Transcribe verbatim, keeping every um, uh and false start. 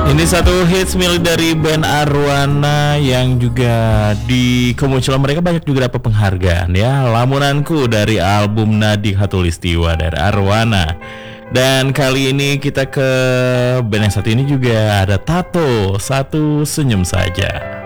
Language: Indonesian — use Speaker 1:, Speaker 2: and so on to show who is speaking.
Speaker 1: Ini satu hits milik dari band Arwana yang juga di kemunculan mereka banyak juga dapat penghargaan ya. Lamunanku dari album Nadi Khatulistiwa dari Arwana. Dan kali ini kita ke band yang satu ini juga ada Tato, Satu Senyum Saja.